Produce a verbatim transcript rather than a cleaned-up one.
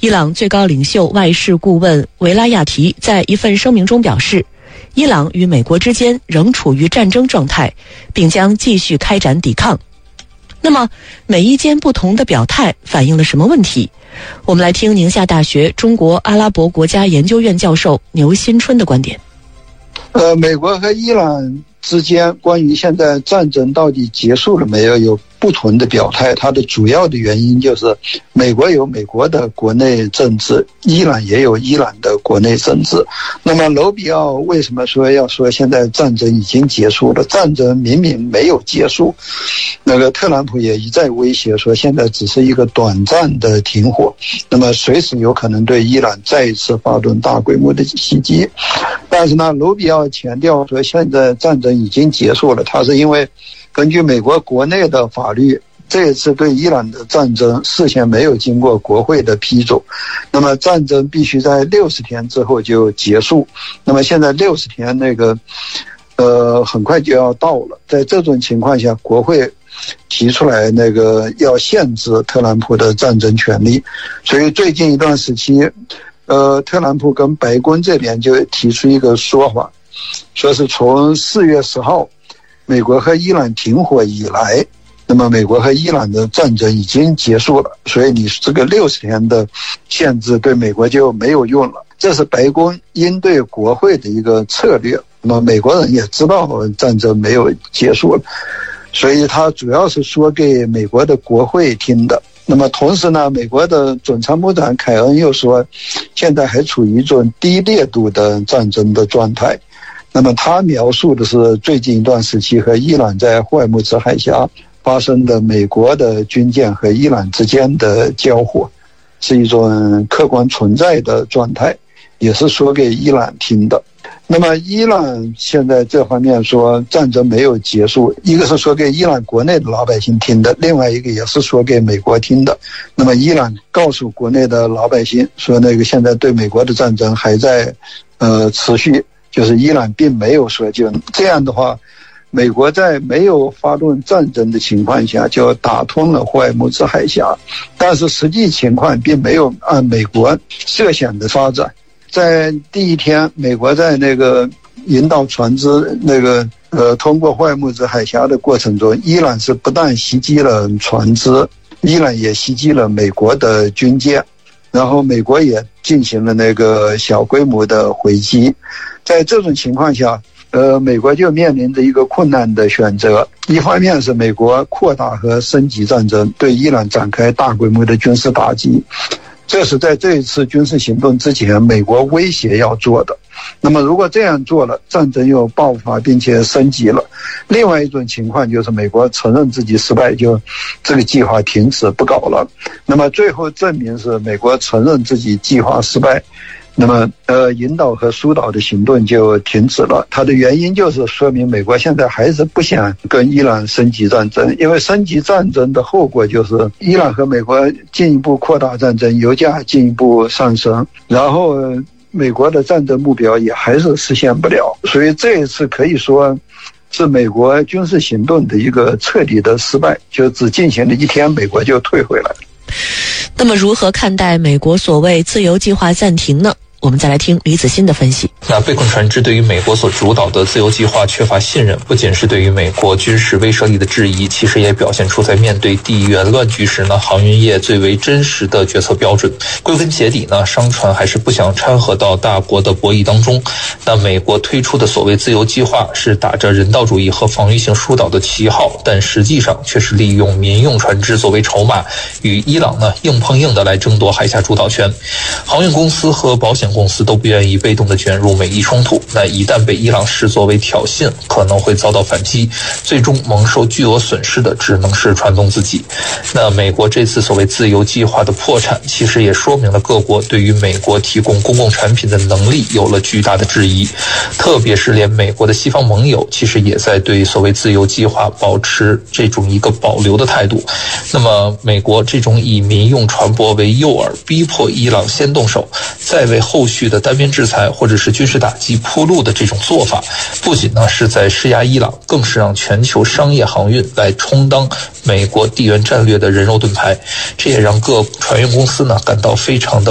伊朗最高领袖外事顾问维拉亚提在一份声明中表示，伊朗与美国之间仍处于战争状态，并将继续开展抵抗。那么，美伊间不同的表态反映了什么问题？我们来听宁夏大学中国阿拉伯国家研究院教授牛新春的观点。 呃，美国和伊朗之间关于现在战争到底结束了没有，有不同的表态。它的主要的原因就是美国有美国的国内政治，伊朗也有伊朗的国内政治。那么楼比奥为什么说要说现在战争已经结束了？战争明明没有结束。那个特朗普也一再威胁说现在只是一个短暂的停火，那么随时有可能对伊朗再一次发动大规模的袭击。但是呢，楼比奥强调说现在战争已经结束了，他是因为根据美国国内的法律，这一次对伊朗的战争事先没有经过国会的批准，那么战争必须在六十天之后就结束。那么现在六十天那个呃很快就要到了，在这种情况下，国会提出来那个要限制特朗普的战争权利，所以最近一段时期，呃，特朗普跟白宫这边就提出一个说法，说是从四月十号美国和伊朗停火以来，那么美国和伊朗的战争已经结束了，所以你这个六十天的限制对美国就没有用了。这是白宫应对国会的一个策略。那么美国人也知道战争没有结束了，所以他主要是说给美国的国会听的。那么同时呢，美国的总参谋长凯恩又说现在还处于一种低烈度的战争的状态。那么他描述的是最近一段时期和伊朗在霍尔木兹海峡发生的美国的军舰和伊朗之间的交火，是一种客观存在的状态，也是说给伊朗听的。那么伊朗现在这方面说战争没有结束，一个是说给伊朗国内的老百姓听的，另外一个也是说给美国听的。那么伊朗告诉国内的老百姓说，那个现在对美国的战争还在呃持续，就是伊朗并没有说就这样的话，美国在没有发动战争的情况下就打通了霍尔木兹海峡，但是实际情况并没有按美国设想的发展。在第一天，美国在那个引导船只那个呃通过霍尔木兹海峡的过程中，伊朗是不但袭击了船只，伊朗也袭击了美国的军舰，然后美国也进行了那个小规模的回击。在这种情况下，呃，美国就面临着一个困难的选择，一方面是美国扩大和升级战争，对伊朗展开大规模的军事打击，这是在这一次军事行动之前美国威胁要做的。那么如果这样做了，战争又爆发并且升级了。另外一种情况就是美国承认自己失败，就这个计划停止不搞了。那么最后证明是美国承认自己计划失败，那么呃，引导和疏导的行动就停止了。它的原因就是说明美国现在还是不想跟伊朗升级战争，因为升级战争的后果就是伊朗和美国进一步扩大战争，油价进一步上升，然后美国的战争目标也还是实现不了。所以这一次可以说是美国军事行动的一个彻底的失败，就只进行了一天，美国就退回来了。 那么如何看待美国所谓自由计划暂停呢？我们再来听李子欣的分析。 那被控船只对于美国所主导的自由计划缺乏信任，不仅是对于美国军事威慑力的质疑，其实也表现出在面对地缘乱局时呢，航运业最为真实的决策标准。归根结底呢，商船还是不想掺和到大国的博弈当中。那美国推出的所谓自由计划是打着人道主义和防御性疏导的旗号，但实际上却是利用民用船只作为筹码，与伊朗呢硬碰硬的来争夺海峡主导权。航运公司和保险公司都不愿意被动的卷入美伊冲突，那一旦被伊朗视作为挑衅，可能会遭到反击，最终蒙受巨额损失的只能是船东自己。那美国这次所谓自由计划的破产，其实也说明了各国对于美国提供公共产品的能力有了巨大的质疑，特别是连美国的西方盟友其实也在对所谓自由计划保持这种一个保留的态度。那么美国这种以民用船舶为诱饵，逼迫伊朗先动手，再为后续的单边制裁或者是军事打击铺路的这种做法，不仅呢是在施压伊朗，更是让全球商业航运来充当美国地缘战略的人肉盾牌，这也让各船运公司呢感到非常的